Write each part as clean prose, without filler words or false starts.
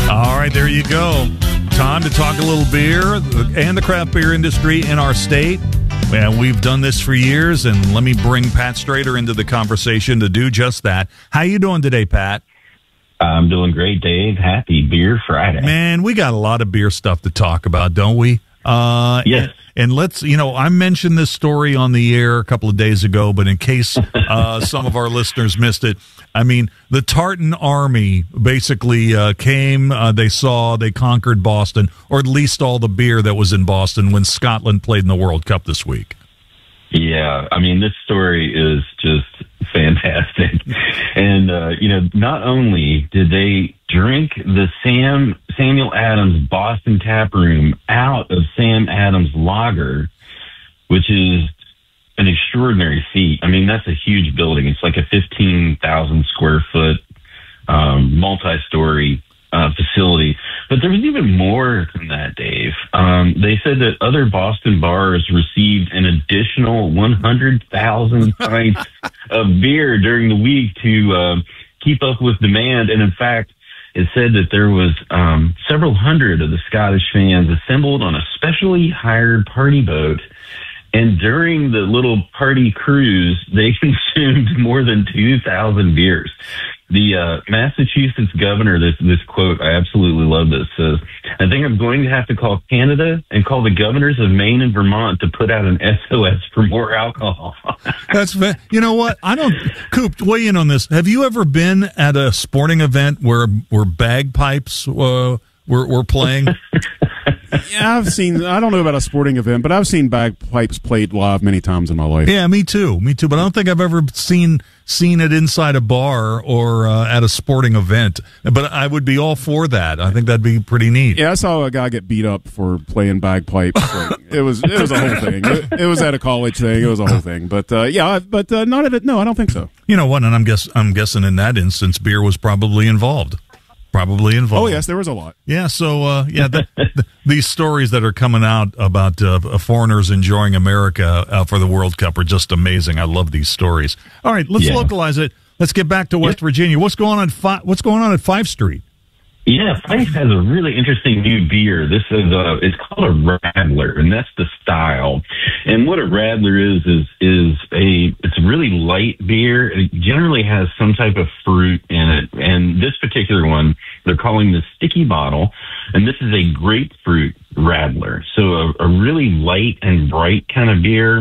All right, there you go. Time to talk a little beer and the craft beer industry in our state. And we've done this for years, and let me bring Pat Strader into the conversation to do just that. How you doing today, Pat? I'm doing great, Dave. Happy Beer Friday. Man, we got a lot of beer stuff to talk about, don't we? Yes. And let's, I mentioned this story on the air a couple of days ago, but in case some of our listeners missed it, I mean, the Tartan Army basically came, they conquered Boston, or at least all the beer that was in Boston when Scotland played in the World Cup this week. Yeah, I mean, this story is just fantastic. And, not only did they drink the Samuel Adams Boston Tap Room out of Sam Adams Lager, which is an extraordinary feat. I mean, that's a huge building. It's like a 15,000 square foot, multi-story facility. But there was even more than that, Dave. They said that other Boston bars received an additional 100,000 pints of beer during the week to keep up with demand. And in fact, it said that there was several hundred of the Scottish fans assembled on a specially hired party boat. And during the little party cruise, they consumed more than 2,000 beers. The Massachusetts governor, this quote, I absolutely love this, says, "I think I'm going to have to call Canada and call the governors of Maine and Vermont to put out an SOS for more alcohol." That's, you know what? Coop, weigh in on this. Have you ever been at a sporting event where bagpipes were playing? Yeah, I don't know about a sporting event, but I've seen bagpipes played live many times in my life. Yeah, me too. But I don't think I've ever seen it inside a bar or at a sporting event. But I would be all for that. I think that'd be pretty neat. Yeah, I saw a guy get beat up for playing bagpipes. It was a whole thing. It was at a college thing. It was a whole thing. But not at it. No, I don't think so. You know what? And I'm guessing in that instance, beer was probably involved. Oh, yes, there was a lot. Yeah, so, these stories that are coming out about foreigners enjoying America for the World Cup are just amazing. I love these stories. All right, let's localize it. Let's get back to West Virginia. What's going on at 5th Street? Yeah, Fife has a really interesting new beer. This is it's called a Radler, and that's the style. And what a Radler is it's a really light beer. It generally has some type of fruit in it. And this particular one, they're calling the Sticky Bottle, and this is a grapefruit Radler. So a really light and bright kind of beer.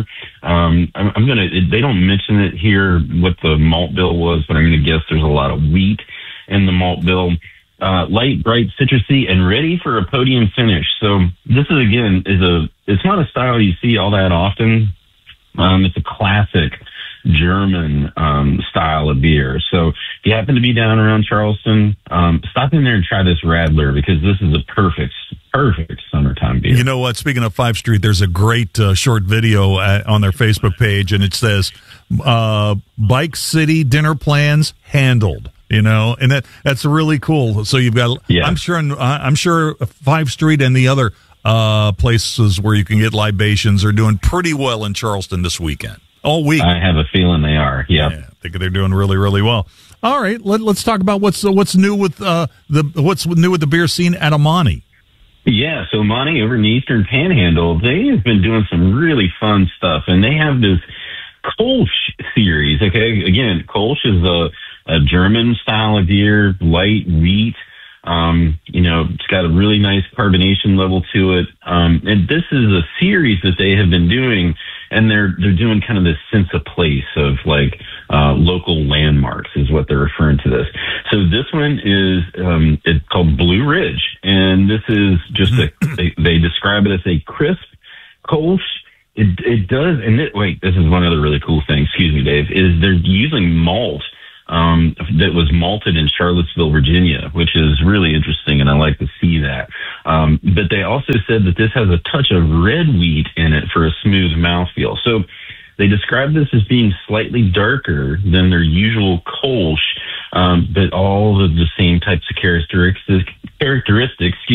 They don't mention it here what the malt bill was, but I'm gonna guess there's a lot of wheat in the malt bill. Light, bright, citrusy, and ready for a podium finish. So this is, again, it's not a style you see all that often. It's a classic German style of beer. So if you happen to be down around Charleston, stop in there and try this Radler, because this is a perfect summertime beer. You know what? Speaking of 5th Street, there's a great short video on their Facebook page, and it says, Bike City dinner plans handled. And that's really cool. So you've got, I'm sure 5th Street and the other places where you can get libations are doing pretty well in Charleston this weekend, all week. I have a feeling they are. Yep. Yeah, I think they're doing really, really well. All right, let's talk about what's new with the beer scene at Amani. Yeah, so Amani over in the Eastern Panhandle, they have been doing some really fun stuff, and they have this Kolsch series. Okay, again, Kolsch is a German style of beer, light, wheat. It's got a really nice carbonation level to it. And this is a series that they have been doing, and they're doing kind of this sense of place of like local landmarks is what they're referring to this. So this one is it's called Blue Ridge, and this is just they describe it as a crisp Kolsch. It does, and this is one other really cool thing. Excuse me, Dave. Is they're using malt that was malted in Charlottesville, Virginia, which is really interesting, and I like to see that. But they also said that this has a touch of red wheat in it for a smooth mouthfeel. So they describe this as being slightly darker than their usual Kolsch, but all of the same types of characteristics